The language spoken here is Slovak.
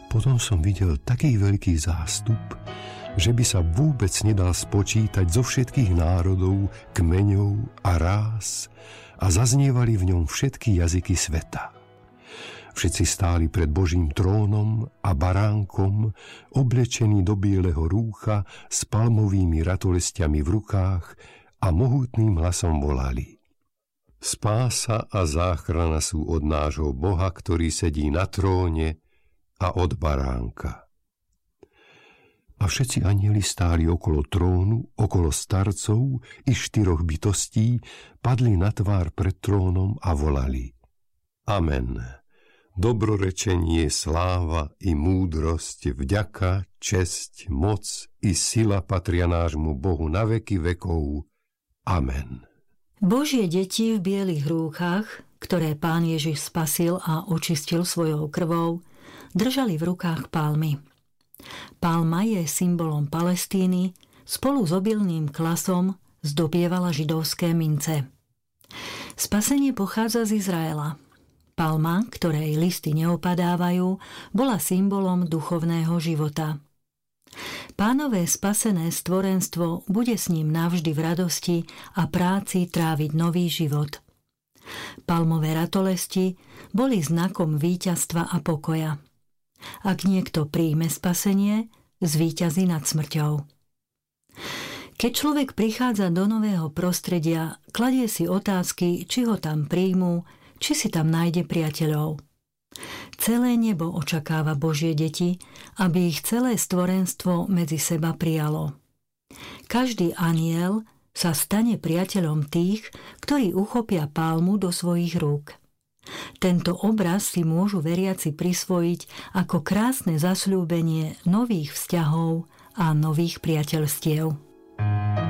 Potom som videl taký veľký zástup, že by sa vôbec nedal spočítať zo všetkých národov, kmeňov a rás a zaznievali v ňom všetky jazyky sveta. Všetci stáli pred Božím trónom a baránkom, oblečení do bieleho rúcha s palmovými ratolestiami v rukách a mohutným hlasom volali: Spása a záchrana sú od nášho Boha, ktorý sedí na tróne, a od baránka. A všetci anjeli stáli okolo trónu, okolo starcov i 4 bytostí, padli na tvár pred trónom a volali: Amen. Dobrorečenie, sláva i múdrosť, vďaka, česť, moc i sila patria nášmu Bohu na veky vekov. Amen. Božie deti v bielých rúchach, ktoré Pán Ježiš spasil a očistil svojou krvou, držali v rukách palmy. Palma je symbolom Palestíny, spolu s obilným klasom zdobievala židovské mince. Spasenie pochádza z Izraela. Palma, ktorej listy neopadávajú, bola symbolom duchovného života. Pánové spasené stvorenstvo bude s ním navždy v radosti a práci tráviť nový život. Palmové ratolesti boli znakom víťazstva a pokoja. Ak niekto príjme spasenie, zvíťazí nad smrťou. Keď človek prichádza do nového prostredia, kladie si otázky, či ho tam príjmú, či si tam nájde priateľov. Celé nebo očakáva Božie deti, aby ich celé stvorenstvo medzi seba prijalo. Každý anjel sa stane priateľom tých, ktorí uchopia palmu do svojich rúk. Tento obraz si môžu veriaci prisvojiť ako krásne zasľúbenie nových vzťahov a nových priateľstiev.